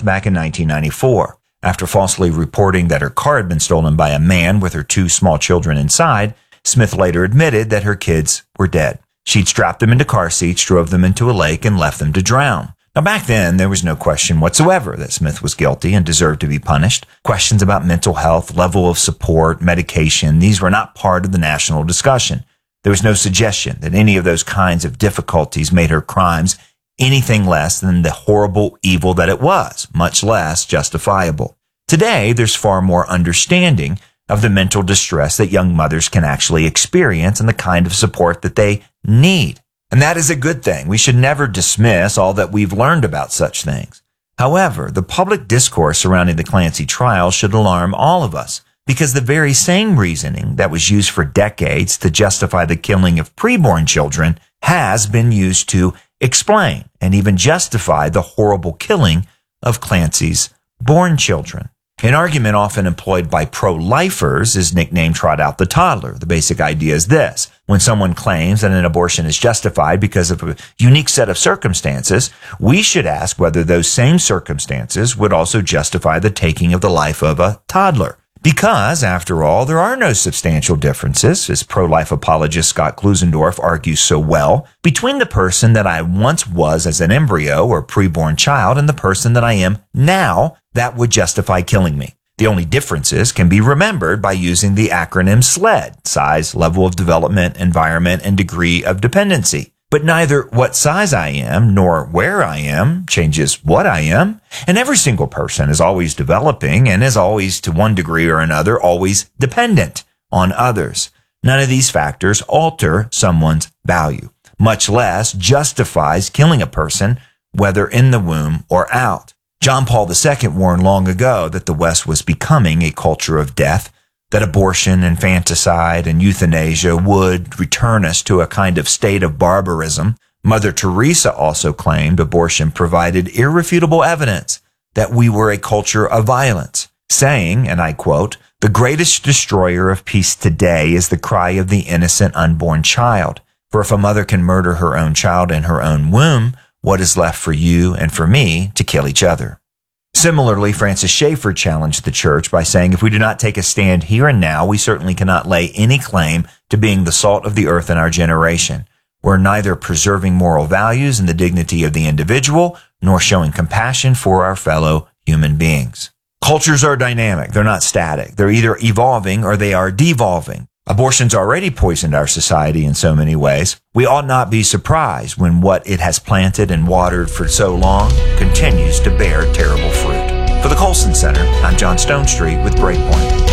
back in 1994. After falsely reporting that her car had been stolen by a man with her 2 small children inside, Smith later admitted that her kids were dead. She'd strapped them into car seats, drove them into a lake, and left them to drown. Now, back then, there was no question whatsoever that Smith was guilty and deserved to be punished. Questions about mental health, level of support, medication, these were not part of the national discussion. There was no suggestion that any of those kinds of difficulties made her crimes anything less than the horrible evil that it was, much less justifiable. Today, there's far more understanding of the mental distress that young mothers can actually experience and the kind of support that they need. And that is a good thing. We should never dismiss all that we've learned about such things. However, the public discourse surrounding the Clancy trial should alarm all of us, because the very same reasoning that was used for decades to justify the killing of preborn children has been used to explain and even justify the horrible killing of Clancy's born children. An argument often employed by pro-lifers is nicknamed trot out the toddler. The basic idea is this: when someone claims that an abortion is justified because of a unique set of circumstances, we should ask whether those same circumstances would also justify the taking of the life of a toddler. Because, after all, there are no substantial differences, as pro-life apologist Scott Klusendorf argues so well, between the person that I once was as an embryo or preborn child and the person that I am now that would justify killing me. The only differences can be remembered by using the acronym SLED: size, level of development, environment, and degree of dependency. But neither what size I am nor where I am changes what I am. And every single person is always developing and is always, to one degree or another, always dependent on others. None of these factors alter someone's value, much less justifies killing a person, whether in the womb or out. John Paul II warned long ago that the West was becoming a culture of death, that abortion, infanticide, and euthanasia would return us to a kind of state of barbarism. Mother Teresa also claimed abortion provided irrefutable evidence that we were a culture of violence, saying, and I quote, "The greatest destroyer of peace today is the cry of the innocent unborn child. For if a mother can murder her own child in her own womb, what is left for you and for me to kill each other?" Similarly, Francis Schaeffer challenged the church by saying, if we do not take a stand here and now, we certainly cannot lay any claim to being the salt of the earth in our generation. We're neither preserving moral values and the dignity of the individual, nor showing compassion for our fellow human beings. Cultures are dynamic. They're not static. They're either evolving or they are devolving. Abortion's already poisoned our society in so many ways. We ought not be surprised when what it has planted and watered for so long continues to bear terrible fruit. For the Colson Center, I'm John Stonestreet with Breakpoint.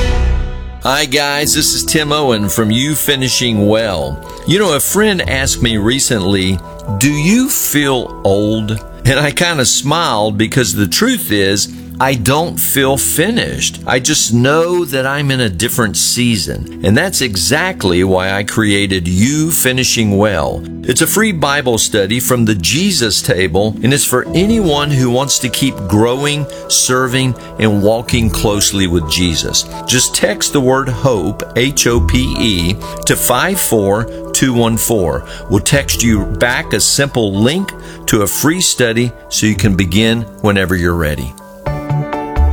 Hi guys, this is Tim Owen from You Finishing Well. You know, a friend asked me recently, do you feel old? And I kind of smiled because the truth is, I don't feel finished. I just know that I'm in a different season. And that's exactly why I created You Finishing Well. It's a free Bible study from the Jesus Table, and it's for anyone who wants to keep growing, serving, and walking closely with Jesus. Just text the word HOPE, H-O-P-E, to 54214. We'll text you back a simple link to a free study so you can begin whenever you're ready.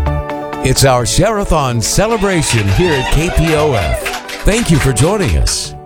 It's our Share-a-thon celebration here at KPOF. Thank you for joining us.